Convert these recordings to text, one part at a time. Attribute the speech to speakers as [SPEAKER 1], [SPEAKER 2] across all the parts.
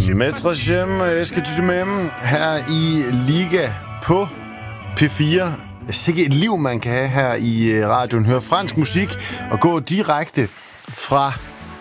[SPEAKER 1] Metrosjem, Eske Tymem her i Liga på P4. Sikke et liv, man kan have her i radioen. Høre fransk musik og gå direkte fra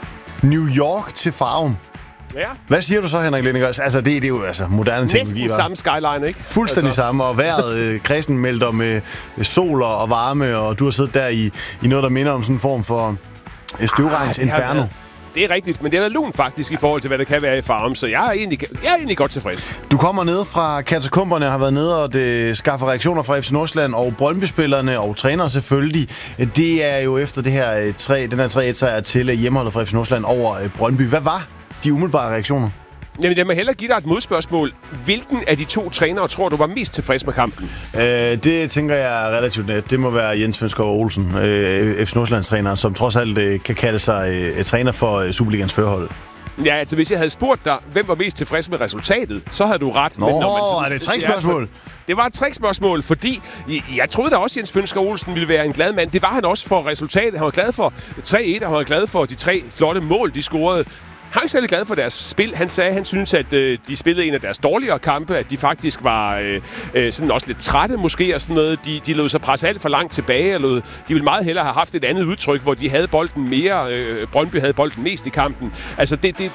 [SPEAKER 1] New York til Farum.
[SPEAKER 2] Ja.
[SPEAKER 1] Hvad siger du så, Henrik Lindegaard? Altså, det er jo moderne teknologi.
[SPEAKER 2] Næsten samme skyline, ikke?
[SPEAKER 1] Fuldstændig samme, og vejret, Christen melder med sol og varme, og du har siddet der i noget, der minder om sådan en form for støvregns inferno.
[SPEAKER 2] Det er rigtigt, men det er lunt faktisk i forhold til, hvad der kan være i Farum, så jeg er egentlig godt tilfreds.
[SPEAKER 1] Du kommer ned fra katakomberne og har været nede og skaffer reaktioner fra FC Nordsjælland og Brøndby-spillerne og trænere selvfølgelig. Det er jo efter den her 3-1-sejr til hjemmeholdet fra FC Nordsjælland over Brøndby. Hvad var de umiddelbare reaktioner?
[SPEAKER 2] Jamen, jeg må hellere give dig et modspørgsmål. Hvilken af de to trænere tror du var mest tilfreds med kampen?
[SPEAKER 1] Det tænker jeg er relativt net. Det må være Jens Fønskov Olsen, FC Nordsjællands-træneren, som trods alt kan kalde sig træner for Superligans førerhold.
[SPEAKER 2] Ja, altså hvis jeg havde spurgt dig, hvem var mest tilfreds med resultatet, så havde du ret.
[SPEAKER 1] Nå, men er det et trickspørgsmål?
[SPEAKER 2] Det var et trickspørgsmål, fordi jeg troede da også, Jens Fønskov Olsen ville være en glad mand. Det var han også for resultatet. Han var glad for 3-1, og han var glad for de 3 flotte mål, de scorede. Han er ikke særlig glad for deres spil. Han sagde, at han synes, at de spillede en af deres dårligere kampe, at de faktisk var sådan også lidt trætte måske og sådan noget. De lod sig presse alt for langt tilbage. De ville meget hellere have haft et andet udtryk, hvor de havde bolden mere. Brøndby havde bolden mest i kampen. Altså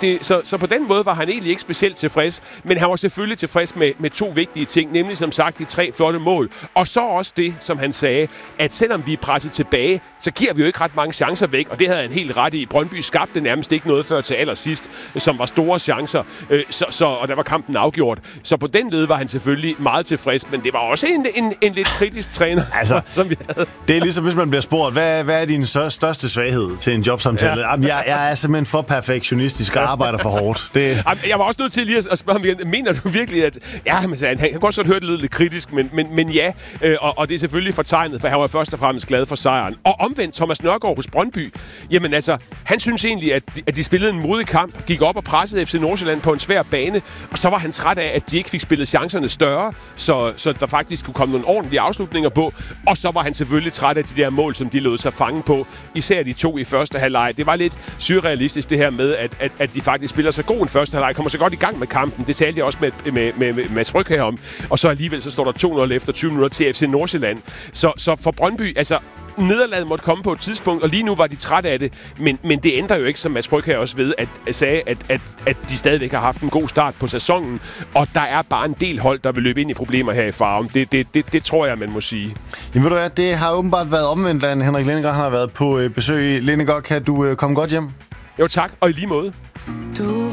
[SPEAKER 2] så på den måde var han egentlig ikke specielt tilfreds. Men han var selvfølgelig tilfreds med 2 vigtige ting, nemlig som sagt de 3 flotte mål. Og så også det, som han sagde, at selvom vi er presset tilbage, så giver vi jo ikke ret mange chancer væk. Og det havde han helt ret i. Brøndby skabte nærmest ikke noget før til allersidst, som var store chancer, og der var kampen afgjort. Så på den led var han selvfølgelig meget tilfreds, men det var også en lidt kritisk træner, som vi havde. Det
[SPEAKER 1] er ligesom, hvis man bliver spurgt, hvad er din største svaghed til en jobsamtale? Ja. Jamen, jeg er simpelthen for perfektionistisk og arbejder for hårdt. Jeg
[SPEAKER 2] var også nødt til lige at spørge ham igen, mener du virkelig, at... Ja, han kan godt høre, det lød lidt kritisk, men ja, og det er selvfølgelig fortegnet, for han var først og fremmest glad for sejren. Og omvendt, Thomas Nørgaard hos Brøndby, jamen altså, han synes egentlig, at de spillede en modig kamp, gik op og pressede FC Nordsjælland på en svær bane, og så var han træt af, at de ikke fik spillet chancerne større, så der faktisk kunne komme nogle ordentlige afslutninger på, og så var han selvfølgelig træt af de der mål, som de lod sig fange på, især de 2 i første halvleg. Det var lidt surrealistisk det her med, at de faktisk spiller så god en første halvleg, kommer så godt i gang med kampen, det talte jeg også med Mads Fryg her om, og så alligevel så står der 2-0 efter 20 minutter til FC Nordsjælland. Så for Brøndby, altså nederlaget måtte komme på et tidspunkt, og lige nu var de trætte af det, men det ændrer jo ikke, som Mads Fryg her også ved, at de stadigvæk har haft en god start på sæsonen, og der er bare en del hold, der vil løbe ind i problemer her i Farum. Det tror jeg, man må sige.
[SPEAKER 1] Jamen ved du hvad, det har åbenbart været omvendt, da Henrik Lindegaard har været på besøg. Lindegaard, kan du komme godt hjem?
[SPEAKER 2] Jo tak, og i lige måde.
[SPEAKER 3] Du